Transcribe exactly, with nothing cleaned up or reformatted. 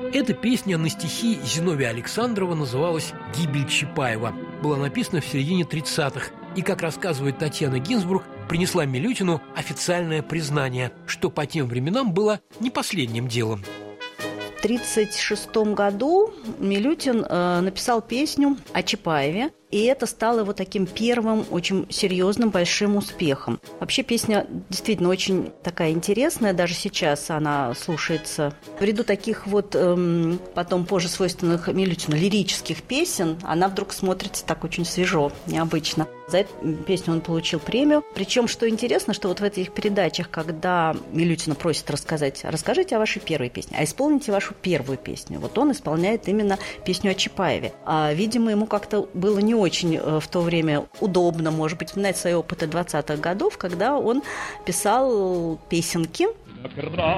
Эта песня на стихи Зиновия Александрова называлась «Гибель Чапаева». Была написана в середине тридцатых и, как рассказывает Татьяна Гинзбург, принесла Милютину официальное признание, что по тем временам было не последним делом. В тысяча девятьсот тридцать шестом году Милютин э, написал песню о Чапаеве, и это стало его таким первым очень серьезным большим успехом. Вообще песня действительно очень такая интересная, даже сейчас она слушается. В ряду таких вот эм, потом позже свойственных Милютину лирических песен она вдруг смотрится так очень свежо, необычно. За эту песню он получил премию. Причем, что интересно, что вот в этих передачах, когда Милютина просят рассказать, расскажите о вашей первой песне, а исполните вашу первую песню. Вот он исполняет именно песню о Чапаеве. А, видимо, ему как-то было не очень в то время удобно, может быть, вспоминать свои опыты двадцатых годов, когда он писал песенки.